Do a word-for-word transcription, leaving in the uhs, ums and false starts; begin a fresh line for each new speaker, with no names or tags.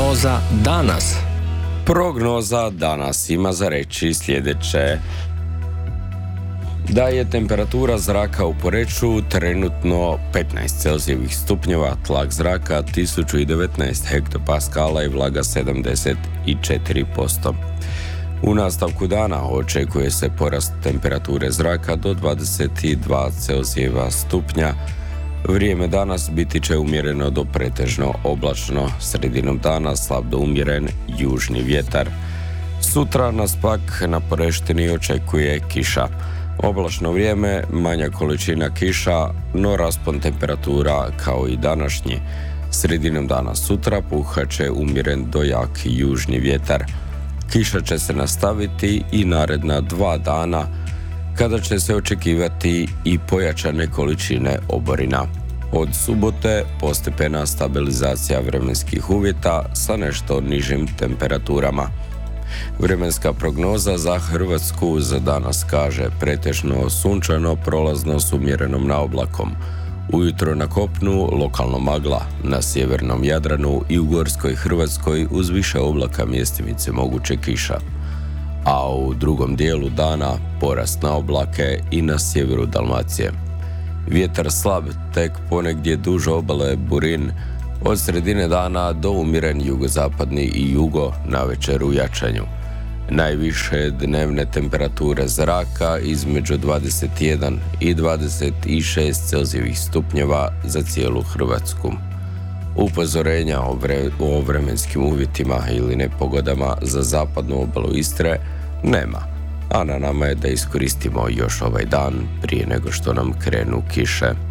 Prognoza danas.
Prognoza danas ima za reći sljedeće. Da je temperatura zraka u Poreču trenutno petnaest celzijevih stupnjeva, tlak zraka tisuću devetnaest hektopaskala i vlaga sedamdeset četiri posto. U nastavku dana očekuje se porast temperature zraka do dvadeset dva celzijeva stupnja. Vrijeme danas biti će umjereno do pretežno oblačno, sredinom dana slab do umjeren južni vjetar. Sutra nas pak na Poreštini očekuje kiša. Oblačno vrijeme, manja količina kiša, no raspon temperatura kao i današnji. Sredinom dana sutra puhat će umjeren do jak južni vjetar. Kiša će se nastaviti i naredna dva dana, kada će se očekivati i pojačane količine oborina. Od subote postepena stabilizacija vremenskih uvjeta sa nešto nižim temperaturama. Vremenska prognoza za Hrvatsku za danas kaže pretežno sunčano, prolazno s umjerenom naoblakom. Ujutro na kopnu lokalno magla, na sjevernom Jadranu i u gorskoj Hrvatskoj uz više oblaka mjestimice moguće kiša. A u drugom dijelu dana porast na oblake i na sjeveru Dalmacije. Vjetar slab, tek ponegdje duž obale burin, od sredine dana do umjeren jugozapadni i jugo, navečer u jačanju. Najviše dnevne temperature zraka između dvadeset jedan i dvadeset šest celzijevih stupnjeva za cijelu Hrvatsku. Upozorenja o, vre, o vremenskim uvjetima ili nepogodama za zapadnu obalu Istre nema, a na nama je da iskoristimo još ovaj dan prije nego što nam krenu kiše.